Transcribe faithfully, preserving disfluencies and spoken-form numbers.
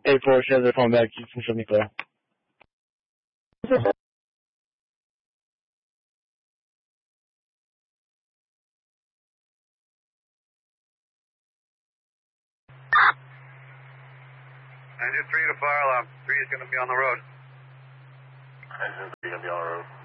eight four, share the phone back. You can show me clear. Engine three to fire alarm. three is going to be on the road. Engine three going to be on the road.